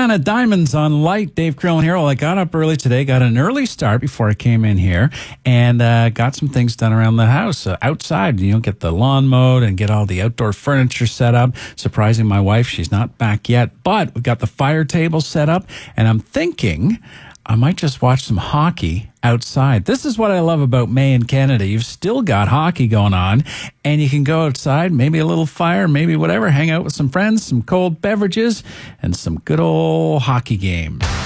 Savannah Diamonds on Light. Dave Crillon here. Well, I got up early today, got an early start before I came in here, and got some things done around the house. Outside, get the lawn mowed and get all the outdoor furniture set up. Surprising my wife, she's not back yet, but we've got the fire table set up, and I'm thinking I might just watch some hockey outside. This is what I love about May in Canada. You've still got hockey going on, and you can go outside, maybe a little fire, maybe whatever, hang out with some friends, some cold beverages, and some good old hockey games.